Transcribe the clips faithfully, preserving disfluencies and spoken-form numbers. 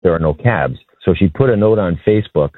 there are no cabs. So she put a note on Facebook,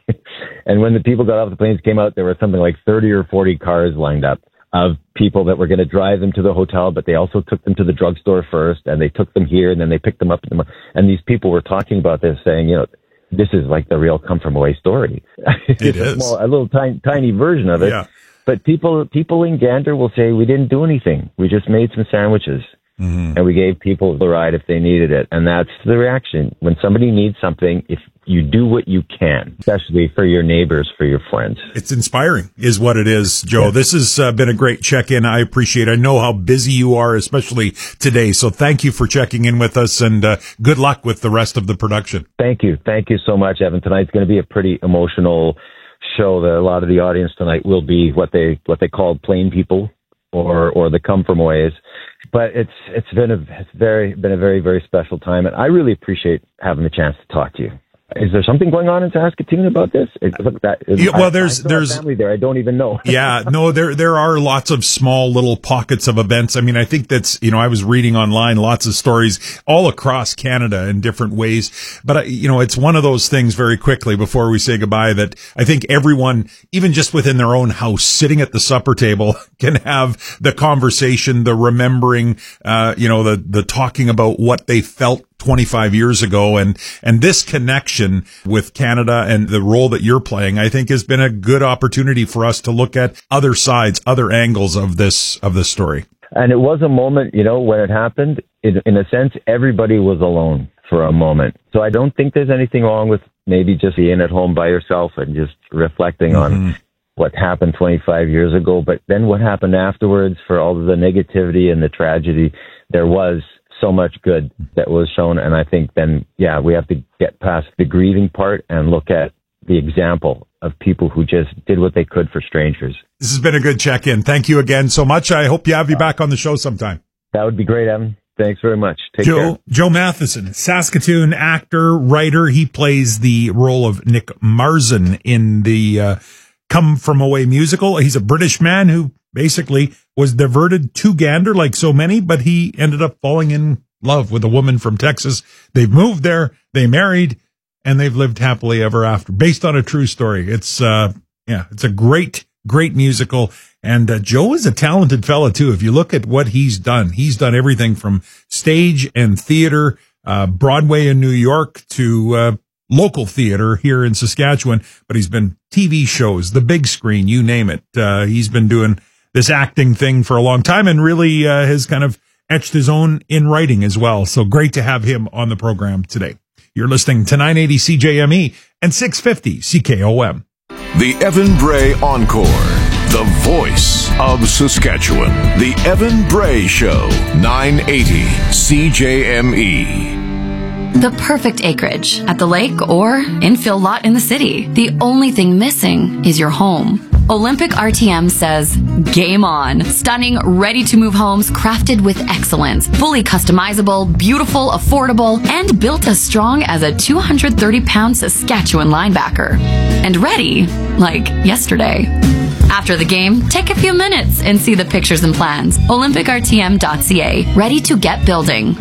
and when the people got off the planes, came out, there were something like thirty or forty cars lined up of people that were going to drive them to the hotel, but they also took them to the drugstore first, and they took them here, and then they picked them up. And these people were talking about this, saying, you know, this is like the real come from away story. It it's is. A, small, a little tiny, tiny version of it. Yeah. But people, people in Gander will say, we didn't do anything. We just made some sandwiches. Mm-hmm. And we gave people the ride if they needed it. And that's the reaction. When somebody needs something, if you do what you can, especially for your neighbors, for your friends. It's inspiring is what it is, Joe. Yeah. This has uh, been a great check-in. I appreciate it. I know how busy you are, especially today. So thank you for checking in with us, and uh, good luck with the rest of the production. Thank you. Thank you so much, Evan. Tonight's going to be a pretty emotional show. That a lot of the audience tonight will be what they what they call plain people, or or the come from ways. But it's it's been a it's very been a very very special time, and I really appreciate having the chance to talk to you. Is there something going on in Saskatoon about this? It, look, that, yeah, well, there's I, I there's family there. I don't even know. yeah, no, there there are lots of small little pockets of events. I mean, I think that's, you know, I was reading online lots of stories all across Canada in different ways. But I, you know, it's one of those things very quickly before we say goodbye that I think everyone, even just within their own house, sitting at the supper table, can have the conversation, the remembering, uh, you know, the the talking about what they felt twenty-five years ago, and and this connection with Canada and the role that you're playing, I think, has been a good opportunity for us to look at other sides, other angles of this of this story. And it was a moment, you know, when it happened, in, in a sense, everybody was alone for a moment. So I don't think there's anything wrong with maybe just being at home by yourself and just reflecting mm-hmm. on what happened twenty-five years ago. But then what happened afterwards, for all of the negativity and the tragedy, there was so much good that was shown. And I think then, yeah, we have to get past the grieving part and look at the example of people who just did what they could for strangers. This has been a good check-in. Thank you again so much. I hope you have you back on the show sometime. That would be great, Evan. Thanks very much. Take Joe, care. Joe Matheson, Saskatoon actor, writer. He plays the role of Nick Marzin in the uh, Come From Away musical. He's a British man who basically was diverted to Gander like so many, but he ended up falling in love with a woman from Texas. They've moved there, they married, and they've lived happily ever after, based on a true story. It's, uh, yeah, it's a great, great musical. And uh, Joe is a talented fella too. If you look at what he's done, he's done everything from stage and theater, uh, Broadway in New York to, uh, local theater here in Saskatchewan, but he's been T V shows, the big screen, you name it. Uh, he's been doing this acting thing for a long time, and really uh, has kind of etched his own in writing as well. So great to have him on the program today. You're listening to nine eighty C J M E and six fifty C K O M. The Evan Bray Encore, the voice of Saskatchewan. The Evan Bray Show, nine eighty C J M E. The perfect acreage at the lake or infill lot in the city. The only thing missing is your home. Olympic R T M says, game on. Stunning, ready-to-move homes crafted with excellence. Fully customizable, beautiful, affordable, and built as strong as a two hundred thirty pound Saskatchewan linebacker. And ready, like yesterday. After the game, take a few minutes and see the pictures and plans. Olympic R T M dot C A. Ready to get building.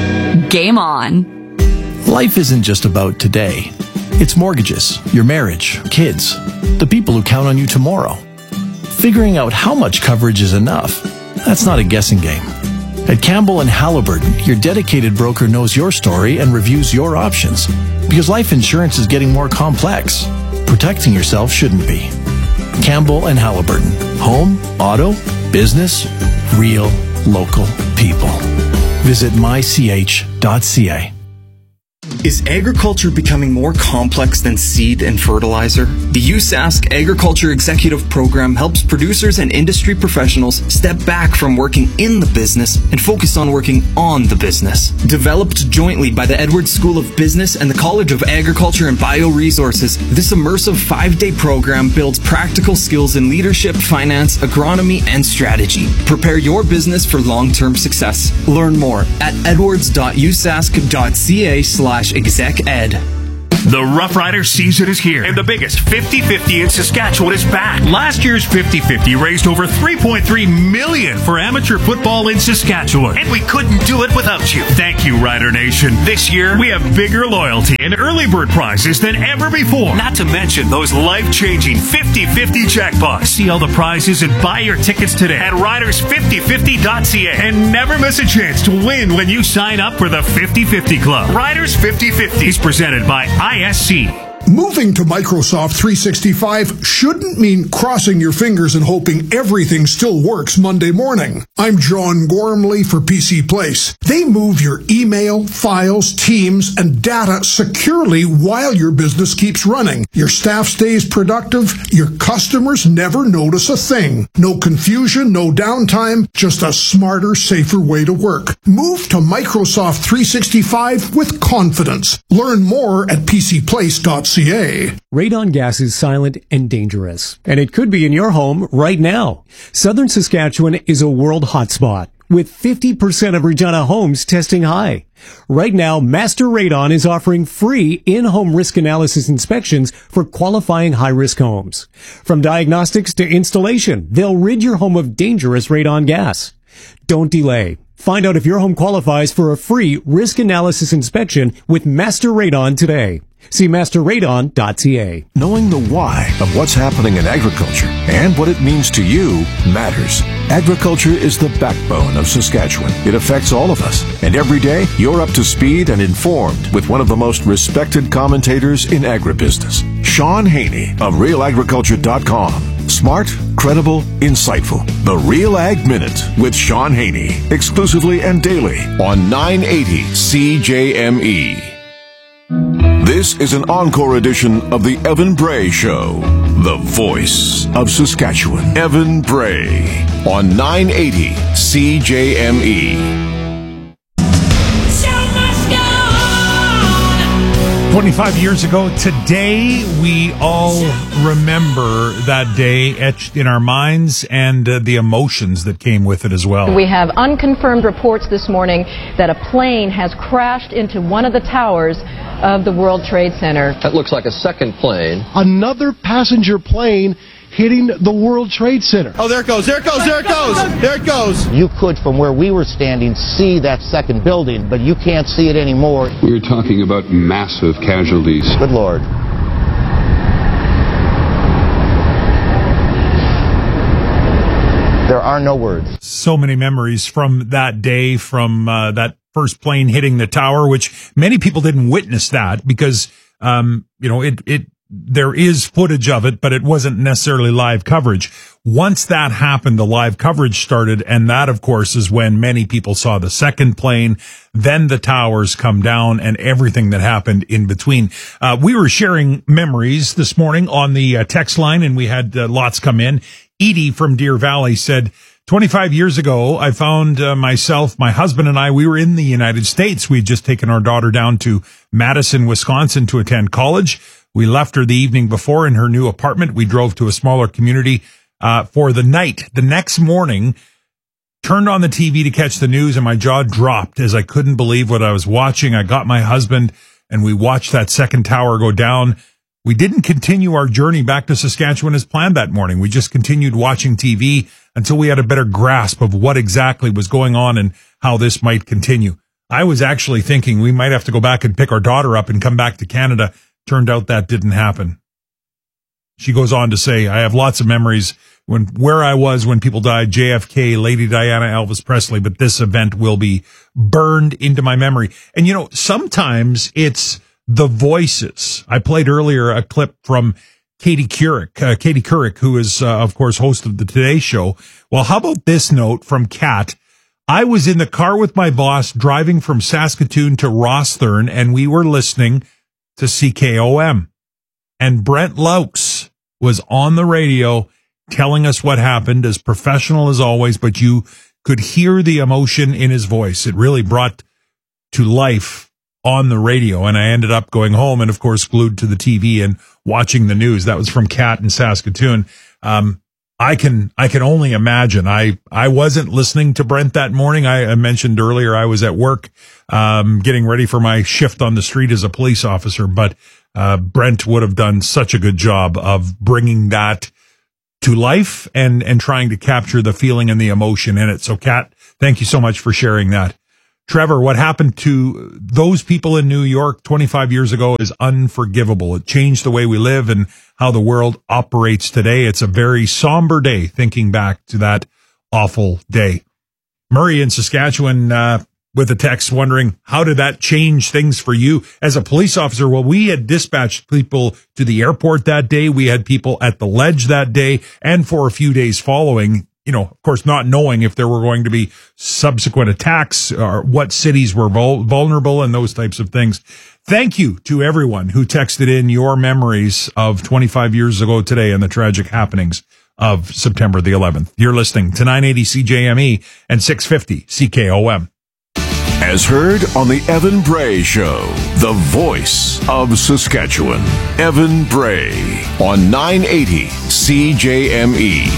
Game on. Life isn't just about today. It's mortgages, your marriage, kids, the people who count on you tomorrow. Figuring out how much coverage is enough, that's not a guessing game. At Campbell and Halliburton, your dedicated broker knows your story and reviews your options. Because life insurance is getting more complex. Protecting yourself shouldn't be. Campbell and Halliburton. Home, auto, business, real, local people. Visit my c h dot c a. Is agriculture becoming more complex than seed and fertilizer? The U S A S C Agriculture Executive Program helps producers and industry professionals step back from working in the business and focus on working on the business. Developed jointly by the Edwards School of Business and the College of Agriculture and Bioresources, this immersive five-day program builds practical skills in leadership, finance, agronomy, and strategy. Prepare your business for long-term success. Learn more at edwards dot u s a s c dot c a slash exec ed. The Rough Rider season is here, and the biggest fifty fifty in Saskatchewan is back. Last year's fifty fifty raised over three point three million dollars for amateur football in Saskatchewan, and we couldn't do it without you. Thank you, Rider Nation. This year, we have bigger loyalty and early bird prizes than ever before. Not to mention those life-changing fifty fifty jackpots. See all the prizes and buy your tickets today at riders fifty fifty dot c a, and never miss a chance to win when you sign up for the fifty fifty Club. Riders fifty fifty is presented by I S C. Moving to Microsoft three sixty-five shouldn't mean crossing your fingers and hoping everything still works Monday morning. I'm John Gormley for P C Place. They move your email, files, teams, and data securely while your business keeps running. Your staff stays productive. Your customers never notice a thing. No confusion, no downtime, just a smarter, safer way to work. Move to Microsoft three sixty-five with confidence. Learn more at p c place dot c a. Radon gas is silent and dangerous, and it could be in your home right now. Southern Saskatchewan is a world hotspot, with fifty percent of Regina homes testing high. Right now, Master Radon is offering free in-home risk analysis inspections for qualifying high-risk homes. From diagnostics to installation, they'll rid your home of dangerous radon gas. Don't delay. Find out if your home qualifies for a free risk analysis inspection with Master Radon today. See master radon dot c a. Knowing the why of what's happening in agriculture and what it means to you matters. Agriculture is the backbone of Saskatchewan. It affects all of us. And every day, you're up to speed and informed with one of the most respected commentators in agribusiness, Sean Haney of real agriculture dot com. Smart, credible, insightful. The Real Ag Minute with Sean Haney. Exclusively and daily on nine eighty C J M E. This is an encore edition of the Evan Bray Show. The voice of Saskatchewan. Evan Bray on nine eighty C J M E. twenty-five years ago today, we all remember that day etched in our minds and uh, the emotions that came with it as well. We have unconfirmed reports this morning that a plane has crashed into one of the towers of the World Trade Center. That looks like a second plane. Another passenger plane hitting the World Trade Center. Oh, there it goes, there it goes, there it goes, there it goes. You could, from where we were standing, see that second building, but you can't see it anymore. We're talking about massive casualties. Good Lord. There are no words. So many memories from that day, from uh, that first plane hitting the tower, which many people didn't witness that because, um, you know, it, it, there is footage of it, but it wasn't necessarily live coverage. Once that happened, the live coverage started, and that, of course, is when many people saw the second plane, then the towers come down, and everything that happened in between. Uh, we were sharing memories this morning on the uh, text line, and we had uh, lots come in. Edie from Deer Valley said, twenty-five years ago, I found uh, myself, my husband and I, we were in the United States. We'd just taken our daughter down to Madison, Wisconsin to attend college. We left her the evening before in her new apartment. We drove to a smaller community uh, for the night. The next morning, turned on the T V to catch the news, and my jaw dropped as I couldn't believe what I was watching. I got my husband, and we watched that second tower go down. We didn't continue our journey back to Saskatchewan as planned that morning. We just continued watching T V until we had a better grasp of what exactly was going on and how this might continue. I was actually thinking we might have to go back and pick our daughter up and come back to Canada. Turned out that didn't happen. She goes on to say, I have lots of memories when where I was when people died, J F K, Lady Diana, Elvis Presley, but this event will be burned into my memory. And, you know, sometimes it's the voices. I played earlier a clip from Katie Couric, uh, Katie Couric, who is, uh, of course, host of the Today Show. Well, how about this note from Kat? I was in the car with my boss driving from Saskatoon to Rosthern, and we were listening to C K O M. And Brent Laux was on the radio telling us what happened, as professional as always, but you could hear the emotion in his voice. It really brought to life on the radio, and I ended up going home and, of course, glued to the T V and watching the news. That was from Kat in Saskatoon. Um, I can, I can only imagine. I, I wasn't listening to Brent that morning. I, I mentioned earlier I was at work, um, getting ready for my shift on the street as a police officer, but, uh, Brent would have done such a good job of bringing that to life and, and trying to capture the feeling and the emotion in it. So Kat, thank you so much for sharing that. Trevor, what happened to those people in New York twenty-five years ago is unforgivable. It changed the way we live and how the world operates today. It's a very somber day thinking back to that awful day. Murray in Saskatchewan, uh, with a text wondering, how did that change things for you as a police officer? Well, we had dispatched people to the airport that day. We had people at the ledge that day and for a few days following. You know, of course, not knowing if there were going to be subsequent attacks or what cities were vul- vulnerable and those types of things. Thank you to everyone who texted in your memories of twenty-five years ago today and the tragic happenings of September the eleventh. You're listening to nine eighty C J M E and six fifty C K O M. As heard on the Evan Bray Show, the voice of Saskatchewan. Evan Bray on nine eighty C J M E.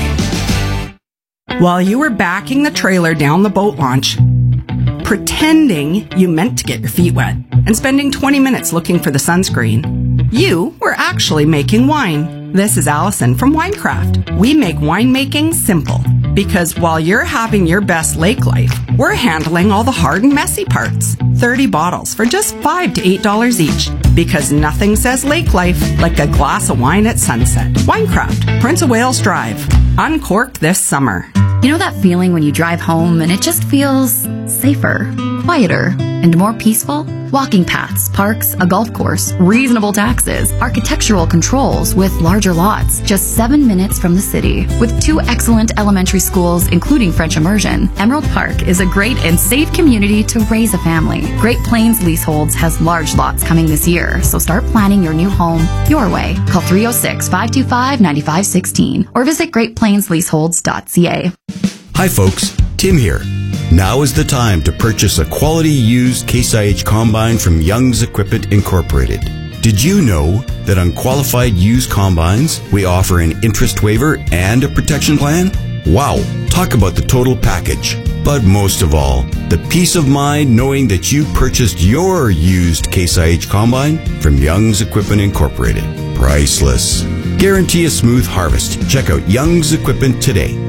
While you were backing the trailer down the boat launch, pretending you meant to get your feet wet, and spending twenty minutes looking for the sunscreen, you were actually making wine. This is Allison from Winecraft. We make winemaking simple, because while you're having your best lake life, we're handling all the hard and messy parts. thirty bottles for just five to eight dollars each, because nothing says lake life like a glass of wine at sunset. Winecraft, Prince of Wales Drive. Uncork this summer. You know that feeling when you drive home and it just feels safer, quieter, and more peaceful? Walking paths, parks, a golf course, reasonable taxes, architectural controls with larger lots, just seven minutes from the city. With two excellent elementary schools, including French immersion, Emerald Park is a great and safe community to raise a family. Great Plains Leaseholds has large lots coming this year, so start planning your new home your way. Call three oh six, five two five, nine five one six or visit great plains leaseholds dot c a. Hi folks, Tim here. Now is the time to purchase a quality used Case I H combine from Young's Equipment Incorporated. Did you know that on qualified used combines, we offer an interest waiver and a protection plan? Wow, talk about the total package. But most of all, the peace of mind knowing that you purchased your used Case I H combine from Young's Equipment Incorporated. Priceless. Guarantee a smooth harvest. Check out Young's Equipment today.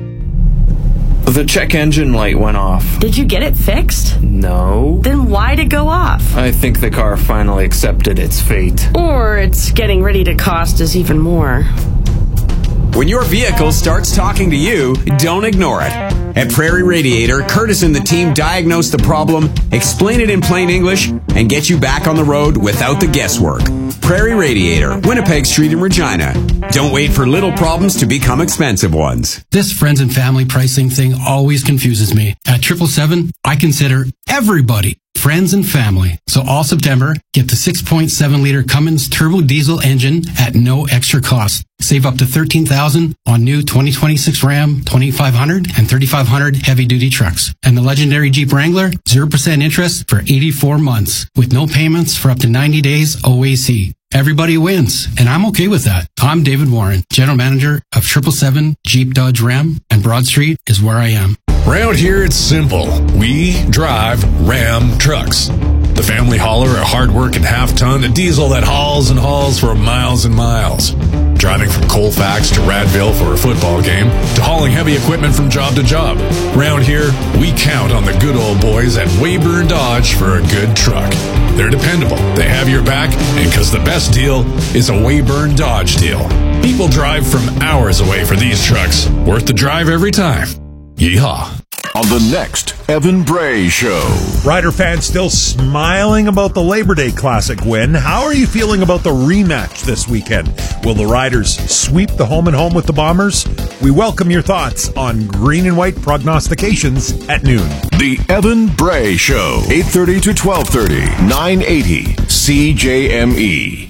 The check engine light went off. Did you get it fixed? No. Then why'd it go off? I think the car finally accepted its fate. Or it's getting ready to cost us even more. When your vehicle starts talking to you, don't ignore it. At Prairie Radiator, Curtis and the team diagnose the problem, explain it in plain English, and get you back on the road without the guesswork. Prairie Radiator, Winnipeg Street in Regina. Don't wait for little problems to become expensive ones. This friends and family pricing thing always confuses me. At triple seven, I consider everybody friends and family. So all September, get the six point seven liter Cummins turbo diesel engine at no extra cost. Save up to thirteen thousand dollars on new twenty twenty-six Ram twenty-five hundred and thirty-five hundred heavy-duty trucks. And the legendary Jeep Wrangler, zero percent interest for eighty-four months with no payments for up to ninety days O A C. Everybody wins, and I'm okay with that. I'm David Warren, General Manager of triple seven Jeep Dodge Ram, and Broad Street is where I am. Around here, it's simple. We drive Ram trucks. The family hauler, a hard-working half-ton, a diesel that hauls and hauls for miles and miles. Driving from Colfax to Radville for a football game, to hauling heavy equipment from job to job. Around here, we count on the good old boys at Weyburn Dodge for a good truck. They're dependable, they have your back, and because the best deal is a Weyburn Dodge deal. People drive from hours away for these trucks. Worth the drive every time. Yeehaw. On the next Evan Bray Show. Rider fans still smiling about the Labor Day Classic win. How are you feeling about the rematch this weekend? Will the Riders sweep the home and home with the Bombers? We welcome your thoughts on green and white prognostications at noon. The Evan Bray Show, eight thirty to twelve thirty, nine eighty C J M E.